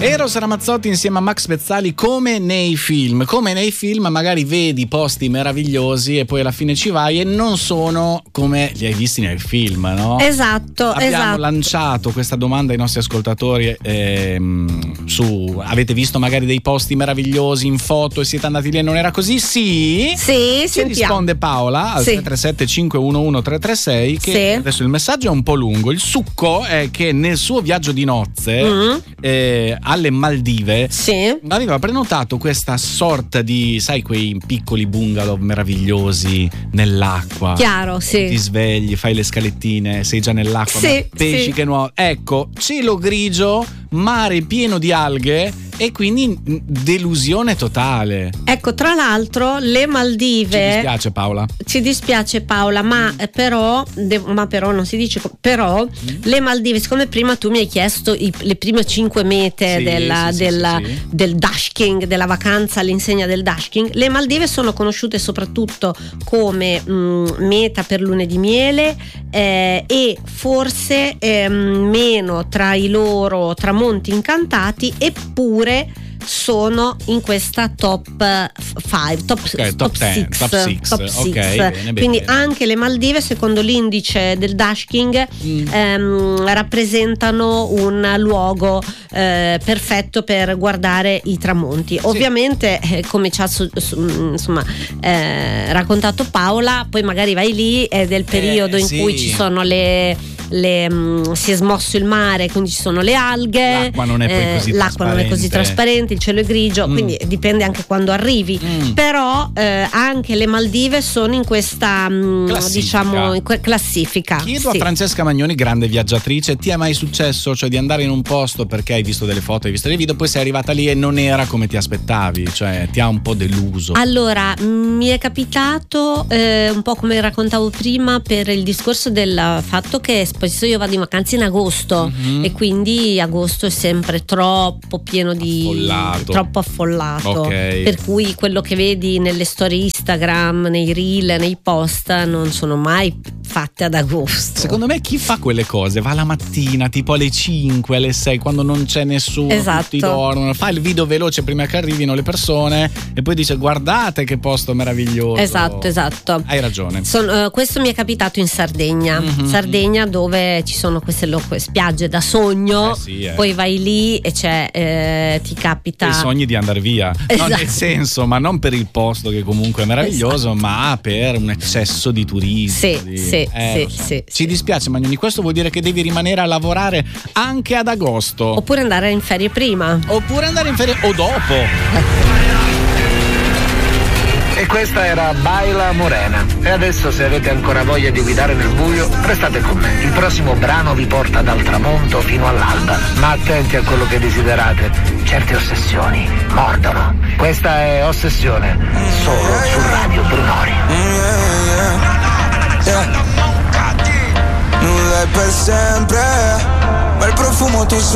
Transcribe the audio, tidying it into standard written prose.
Eros Ramazzotti insieme a Max Pezzali, come nei film magari vedi posti meravigliosi e poi alla fine ci vai e non sono come li hai visti nel film, no? Esatto. Abbiamo lanciato questa domanda ai nostri ascoltatori su avete visto magari dei posti meravigliosi in foto e siete andati lì e non era così? Sì, sentiamo. Risponde Paola al 337 511 336 che adesso il messaggio è un po' lungo. Il succo è che nel suo viaggio di nozze alle Maldive aveva prenotato questa sorta di, sai, quei piccoli bungalow meravigliosi nell'acqua. Chiaro, sì. Ti svegli, fai le scalettine, sei già nell'acqua, pesci che nuovo. Ecco, cielo grigio, mare pieno di alghe e quindi delusione totale. Ecco, tra l'altro le Maldive. Ci dispiace Paola, ma però non si dice però le Maldive, siccome prima tu mi hai chiesto le prime 5 mete del dasking, della vacanza all'insegna del dasking, le Maldive sono conosciute soprattutto come meta per lune di miele e forse meno tra i loro tramonti incantati, eppure sono in questa top 5, top 6. Bene, quindi bene. Anche le Maldive, secondo l'indice del dasking, rappresentano un luogo perfetto per guardare i tramonti. Ovviamente, come ci ha raccontato Paola, poi magari vai lì ed è il periodo in cui ci sono si è smosso il mare, quindi ci sono le alghe, l'acqua non è così trasparente, il cielo è grigio, quindi dipende anche quando arrivi. Però anche le Maldive sono in questa classifica. Chiedo a Francesca Magnoni, grande viaggiatrice, ti è mai successo, cioè, di andare in un posto perché hai visto delle foto, hai visto dei video, poi sei arrivata lì e non era come ti aspettavi, cioè ti ha un po' deluso? Allora, mi è capitato un po' come raccontavo prima, per il discorso del fatto che spesso io vado in vacanze in agosto e quindi agosto è sempre troppo pieno troppo affollato, per cui quello che vedi nelle storie Instagram, nei reel, nei post non sono mai fatte ad agosto. Secondo me chi fa quelle cose va la mattina tipo alle 5, alle 6, quando non c'è nessuno, tutti dormono, fa il video veloce prima che arrivino le persone e poi dice guardate che posto meraviglioso. Esatto. Hai ragione. Questo mi è capitato in Sardegna, dove ci sono queste spiagge da sogno, poi vai lì e ti capita i sogni di andare via, no, nel senso, ma non per il posto che comunque è meraviglioso, ma per un eccesso di turismo. Ci dispiace Magnoni, questo vuol dire che devi rimanere a lavorare anche ad agosto, oppure andare in ferie prima, o dopo. E questa era Baila Morena. E adesso, se avete ancora voglia di guidare nel buio, restate con me. Il prossimo brano vi porta dal tramonto fino all'alba. Ma attenti a quello che desiderate. Certe ossessioni mordono. Questa è Ossessione, solo su Radio Brunori. Non è per sempre, ma il profumo tu